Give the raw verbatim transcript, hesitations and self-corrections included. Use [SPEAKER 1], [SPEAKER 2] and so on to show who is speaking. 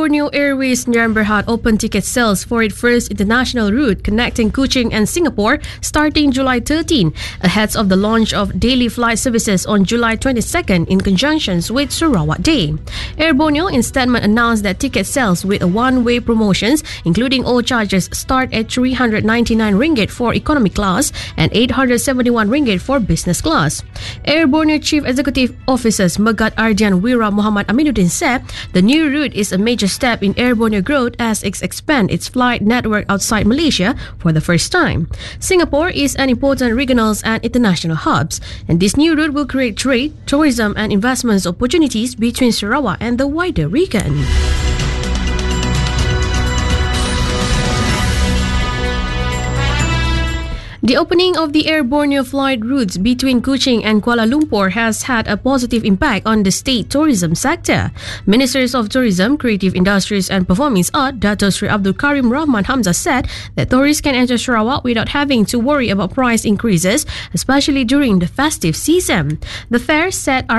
[SPEAKER 1] Borneo Airways Niram Berhad opened ticket sales for its first international route connecting Kuching and Singapore starting July thirteenth, ahead of the launch of daily flight services on July twenty-second in conjunction with Sarawak Day. Air Borneo in statement announced that ticket sales with a one-way promotions, including all charges, start at three hundred ninety-nine ringgit for economy class and eight hundred seventy-one ringgit for business class. Air Borneo Chief Executive Officers Megat Ardian Wira Muhammad Aminuddin said the new route is a major step in Air Borneo growth as it expands its flight network outside Malaysia for the first time. Singapore is an important regional and international hubs, and this new route will create trade, tourism and investments opportunities between Sarawak and the wider region. The opening of the Air Borneo flight routes between Kuching and Kuala Lumpur has had a positive impact on the state tourism sector. Ministers of Tourism, Creative Industries and Performing Arts, Dato Sri Abdul Karim Rahman Hamzah said that tourists can enter Sarawak without having to worry about price increases, especially during the festive season. The fares set are